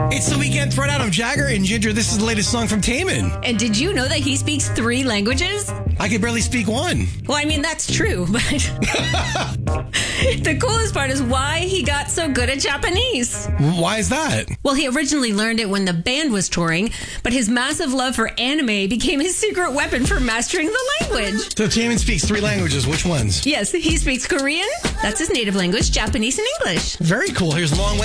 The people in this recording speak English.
It's the weekend throwdown. I'm Jagger, and Ginger, this is the latest song from Taman. And did you know that he speaks 3 languages? I can barely speak one. Well, I mean, that's true, but the coolest part is why he got so good at Japanese. Why is that? Well, he originally learned it when the band was touring, but his massive love for anime became his secret weapon for mastering the language. So Taman speaks 3 languages. Which ones? Yes, he speaks Korean, that's his native language, Japanese, and English. Very cool. Here's Long Way.